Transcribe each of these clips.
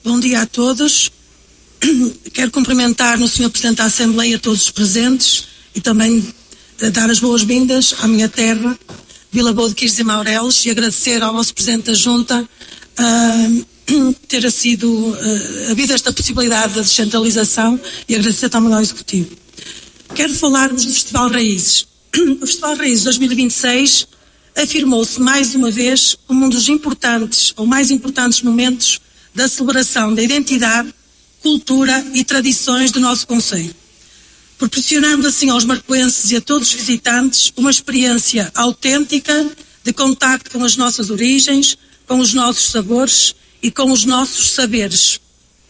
Bom dia a todos. Quero cumprimentar no Sr. Presidente da Assembleia todos os presentes e também dar as boas-vindas à minha terra, Vila Boa de Quires e Maureles, e agradecer ao vosso Presidente da Junta ter havido esta possibilidade da descentralização e agradecer também ao Executivo. Quero falar-vos do Festival Raízes. O Festival Raízes 2026 afirmou-se mais uma vez como um dos importantes ou mais importantes momentos da celebração da identidade, cultura e tradições do nosso concelho, proporcionando assim aos marcoenses e a todos os visitantes uma experiência autêntica de contacto com as nossas origens, com os nossos sabores e com os nossos saberes.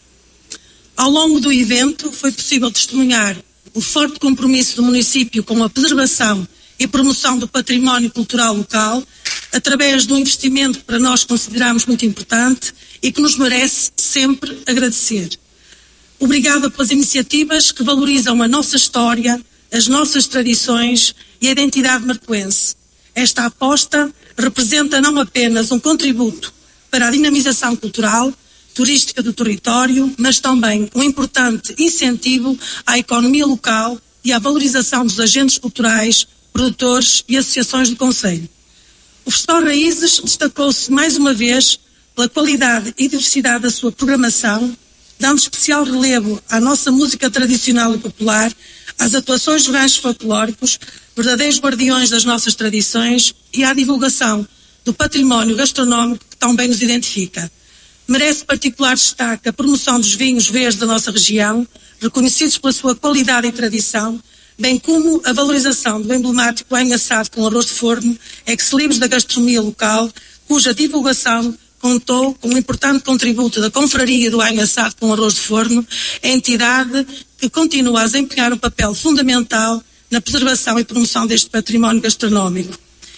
Ao longo do evento foi possível testemunhar o forte compromisso do município com a preservação e promoção do património cultural local, através de um investimento que para nós consideramos muito importante e que nos merece sempre agradecer. Obrigada pelas iniciativas que valorizam a nossa história, as nossas tradições e a identidade marcoense. Esta aposta representa não apenas um contributo para a dinamização cultural, turística do território, mas também um importante incentivo à economia local e à valorização dos agentes culturais, produtores e associações do concelho. O Festival Raízes destacou-se mais uma vez pela qualidade e diversidade da sua programação, dando especial relevo à nossa música tradicional e popular, às atuações de ranchos folclóricos, verdadeiros guardiões das nossas tradições e à divulgação do património gastronómico que tão bem nos identifica. Merece particular destaque a promoção dos vinhos verdes da nossa região, reconhecidos pela sua qualidade e tradição, bem como a valorização do emblemático ainho assado com arroz de forno, ex-libris da gastronomia local, cuja divulgação contou com um importante contributo da Confraria do Ainho Assado com Arroz de Forno, a entidade que continua a desempenhar um papel fundamental na preservação e promoção deste património gastronómico.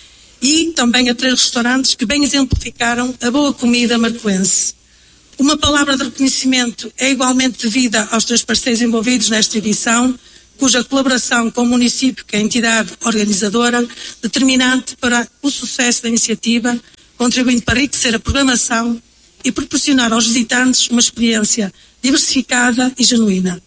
E também a 3 restaurantes que bem exemplificaram a boa comida marcoense. Uma palavra de reconhecimento é igualmente devida aos 3 parceiros envolvidos nesta edição, cuja colaboração com o município, que é a entidade organizadora, determinante para o sucesso da iniciativa, contribuindo para enriquecer a programação e proporcionar aos visitantes uma experiência diversificada e genuína.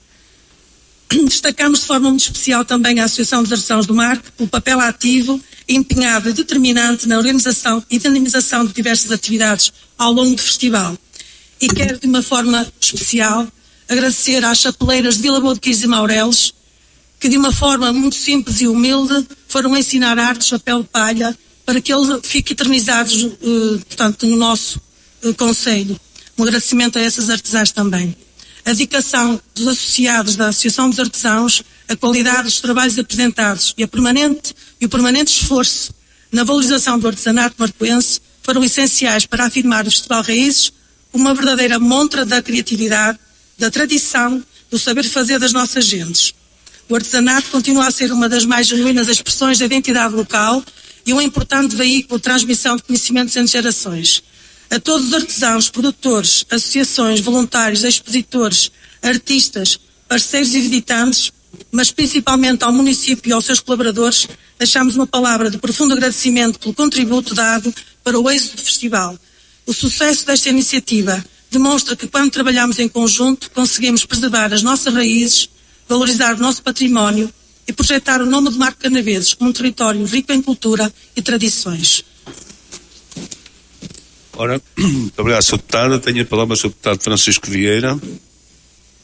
Destacamos de forma muito especial também a Associação dos Artesãos do Marco, pelo papel ativo, empenhado e determinante na organização e dinamização de diversas atividades ao longo do festival. E quero, de uma forma especial, agradecer às chapeleiras de Vila Boa de Quires e Maureles, que de uma forma muito simples e humilde foram ensinar arte, chapéu de palha, para que ele fique eternizado, portanto, no nosso concelho. Um agradecimento a essas artesãs também. A dedicação dos associados da Associação dos Artesãos, a qualidade dos trabalhos apresentados e o permanente esforço na valorização do artesanato marcoense foram essenciais para afirmar o Festival Raízes como uma verdadeira montra da criatividade, da tradição, do saber fazer das nossas gentes. O artesanato continua a ser uma das mais genuínas expressões da identidade local e um importante veículo de transmissão de conhecimentos entre gerações. A todos os artesãos, produtores, associações, voluntários, expositores, artistas, parceiros e visitantes, mas principalmente ao município e aos seus colaboradores, deixamos uma palavra de profundo agradecimento pelo contributo dado para o êxito do festival. O sucesso desta iniciativa demonstra que quando trabalhamos em conjunto conseguimos preservar as nossas raízes, valorizar o nosso património e projetar o nome de Marco Canaveses como um território rico em cultura e tradições. Ora, muito obrigado, Sr. Deputado. Tenho a palavra o Sr. Deputado Francisco Vieira.